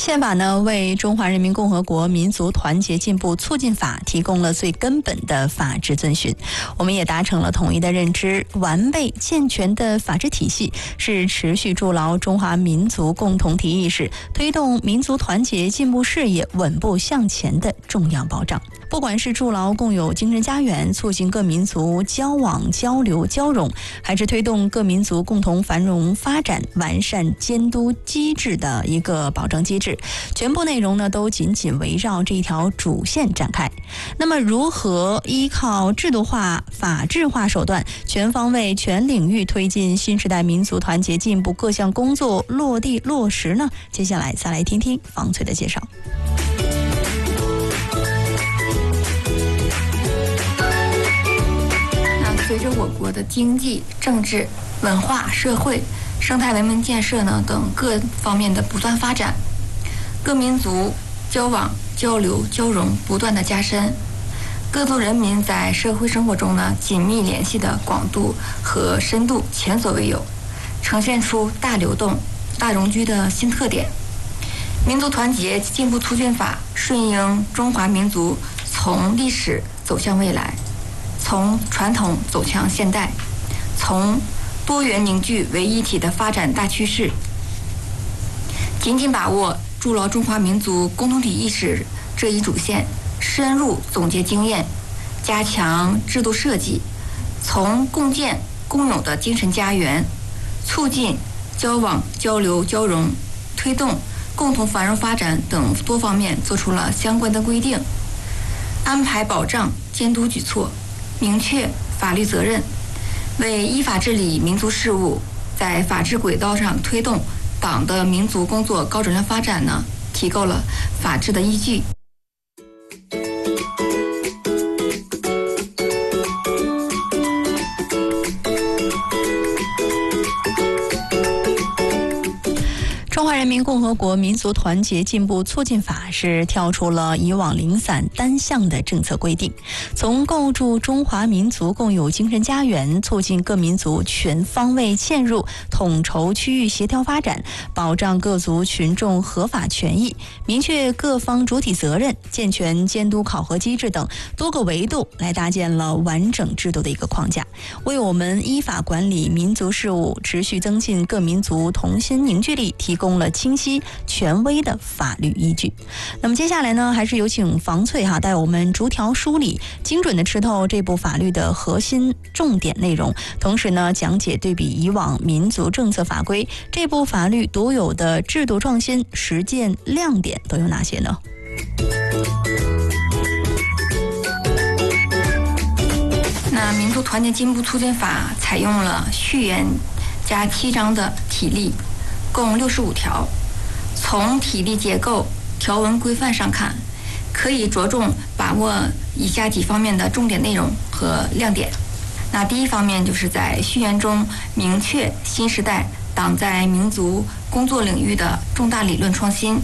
宪法呢，为中华人民共和国民族团结进步促进法提供了最根本的法治遵循。我们也达成了统一的认知，完备健全的法治体系是持续筑牢中华民族共同体意识、推动民族团结进步事业稳步向前的重要保障。不管是筑牢共有精神家园，促进各民族交往交流交融，还是推动各民族共同繁荣发展，完善监督机制的一个保障机制，全部内容呢都紧紧围绕这一条主线展开。那么如何依靠制度化、法治化手段，全方位全领域推进新时代民族团结进步各项工作落地落实呢？接下来再来听听方翠的介绍。 随着我国的经济、政治、文化、社会、生态文明建设呢等各方面的不断发展，各民族交往、交流、交融不断的加深，各族人民在社会生活中呢紧密联系的广度和深度前所未有，呈现出大流动、大容居的新特点。民族团结进步促进法顺应中华民族从历史走向未来，从传统走向现代，从多元凝聚为一体的发展大趋势，紧紧把握筑牢中华民族共同体意识这一主线，深入总结经验，加强制度设计，从共建共有的精神家园，促进交往交流交融，推动共同繁荣发展等多方面做出了相关的规定，安排保障监督举措，明确法律责任，为依法治理民族事务，在法治轨道上推动党的民族工作高质量发展呢，提供了法治的依据。 中华人民共和国民族团结进步促进法是跳出了以往零散单向的政策规定，从构筑中华民族共有精神家园，促进各民族全方位嵌入，统筹区域协调发展，保障各族群众合法权益，明确各方主体责任，健全监督考核机制等多个维度，来搭建了完整制度的一个框架，为我们依法管理民族事务，持续增进各民族同心凝聚力提供了清晰权威的法律依据。那么接下来呢，还是有请房翠带我们逐条梳理，精准的吃透这部法律的核心重点内容，同时呢，讲解对比以往民族政策法规，这部法律独有的制度创新实践亮点都有哪些呢？ 那民族团结进步促进法采用了序言加7章的体例，共65条。从体例结构、条文规范上看，可以着重把握以下几方面的重点内容和亮点。那第一方面就是在序言中明确新时代党在民族工作领域的重大理论创新，